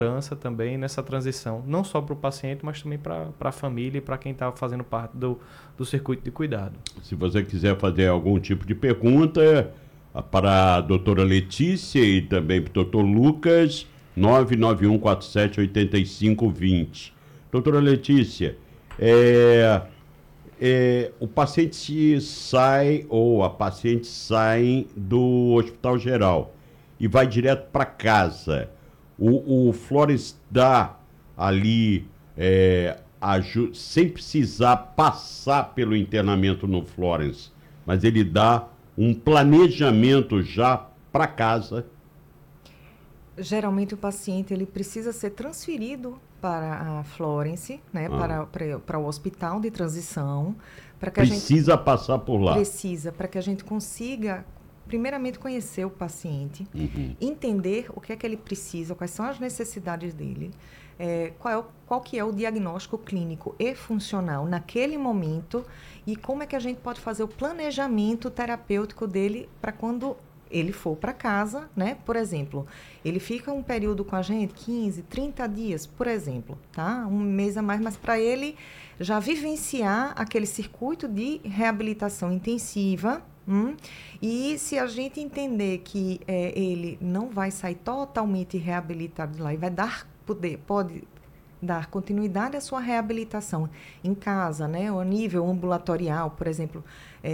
segurança também nessa transição, não só para o paciente, mas também para a família e para quem está fazendo parte do circuito de cuidado. Se você quiser fazer algum tipo de pergunta para a doutora Letícia e também para o doutor Lucas, 991478520. Doutora Letícia, o paciente sai ou a paciente sai do Hospital Geral e vai direto para casa. O Florence dá ali, sem precisar passar pelo internamento no Florence, mas ele dá um planejamento já para casa. Geralmente o paciente ele precisa ser transferido para a Florence, né, para o hospital de transição, para que precisa passar por lá. Precisa, para que a gente consiga primeiramente conhecer o paciente, entender o que é que ele precisa, quais são as necessidades dele, qual que é o diagnóstico clínico e funcional naquele momento e como é que a gente pode fazer o planejamento terapêutico dele para quando ele for para casa, né? Por exemplo, ele fica um período com a gente, 15, 30 dias, por exemplo, tá? Um mês a mais, mas para ele já vivenciar aquele circuito de reabilitação intensiva. E se a gente entender que ele não vai sair totalmente reabilitado de lá e pode dar continuidade à sua reabilitação em casa, né, ou a nível ambulatorial, por exemplo,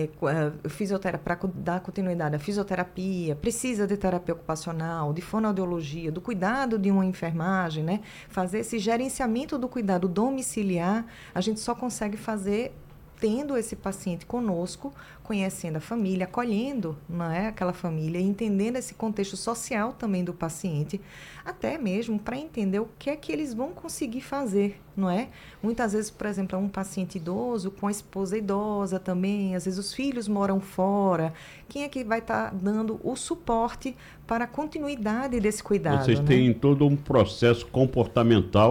para dar continuidade à fisioterapia, precisa de terapia ocupacional, de fonoaudiologia, do cuidado de uma enfermagem, né, fazer esse gerenciamento do cuidado domiciliar, a gente só consegue fazer tendo esse paciente conosco, conhecendo a família, acolhendo, não é, aquela família, entendendo esse contexto social também do paciente, até mesmo para entender o que é que eles vão conseguir fazer, não é? Muitas vezes, por exemplo, é um paciente idoso com a esposa idosa também, às vezes os filhos moram fora, quem é que vai estar dando o suporte para a continuidade desse cuidado? Vocês têm todo um processo comportamental,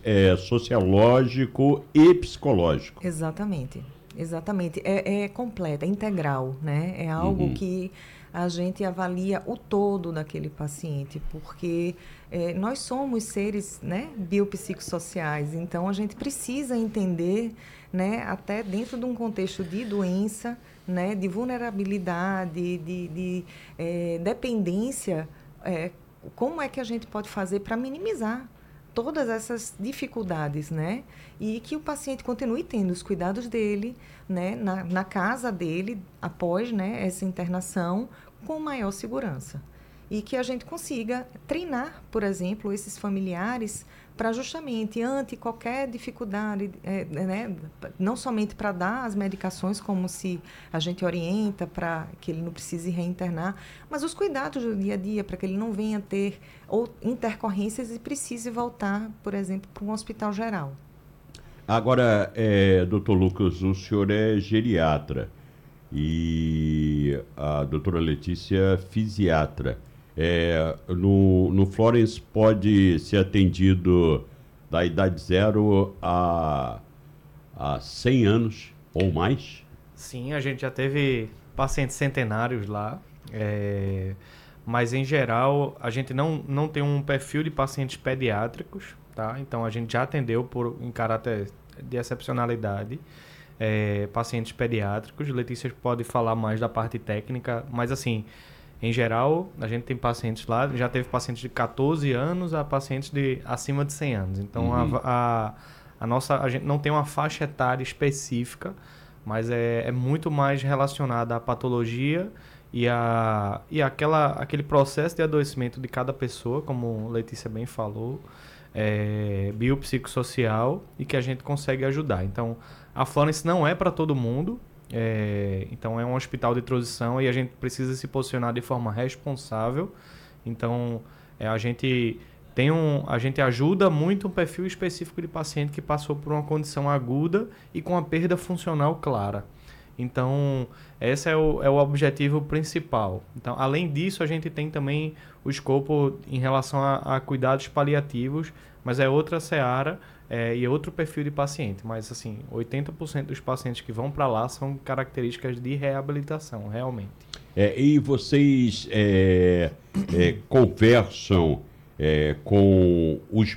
sociológico e psicológico. Exatamente. Exatamente, é completa, é integral, né? É algo que a gente avalia o todo daquele paciente, porque nós somos seres, né, biopsicossociais, então a gente precisa entender, né, até dentro de um contexto de doença, né, de vulnerabilidade, de dependência, como é que a gente pode fazer para minimizar todas essas dificuldades, né? E que o paciente continue tendo os cuidados dele, né, na casa dele, após, né, essa internação, com maior segurança. E que a gente consiga treinar, por exemplo, esses familiares para justamente, ante qualquer dificuldade, né, não somente para dar as medicações, como se a gente orienta para que ele não precise reinternar, mas os cuidados do dia a dia, para que ele não venha ter intercorrências e precise voltar, por exemplo, para um hospital geral. Agora, doutor Lucas, o senhor é geriatra e a doutora Letícia fisiatra. No Florence pode ser atendido da idade 0 a 100 anos ou mais? Sim, a gente já teve pacientes centenários lá, mas em geral a gente não tem um perfil de pacientes pediátricos, tá? Então a gente já atendeu em caráter de excepcionalidade pacientes pediátricos. Letícia pode falar mais da parte técnica, mas assim, em geral, a gente tem pacientes lá, já teve pacientes de 14 anos a pacientes de acima de 100 anos. Então, a gente não tem uma faixa etária específica, mas é muito mais relacionada à patologia e aquele processo de adoecimento de cada pessoa, como Letícia bem falou, biopsicossocial, e que a gente consegue ajudar. Então, a Florence não é para todo mundo. Então é um hospital de transição e a gente precisa se posicionar de forma responsável. Então a gente ajuda muito um perfil específico de paciente que passou por uma condição aguda e com a perda funcional clara. Então esse é o objetivo principal. Então, além disso, a gente tem também o escopo em relação a cuidados paliativos, mas é outra seara. E é outro perfil de paciente, mas assim, 80% dos pacientes que vão para lá são características de reabilitação, realmente. E vocês conversam com os